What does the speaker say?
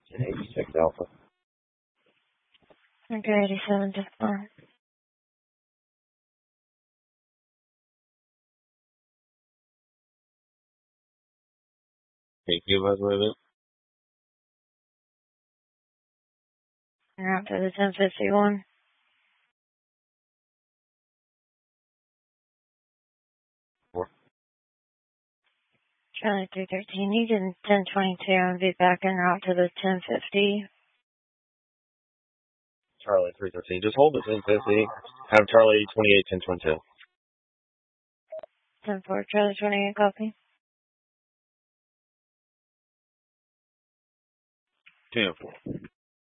1086 Alpha. Okay, 87 to 4. Thank you, by the way, You're out to the 1051. Charlie 313, you did 1022 and be back en route to the 1050. Charlie 313. Just hold it 1050. Have Charlie 28 1022. 10-4, Charlie 28, copy. 10-4.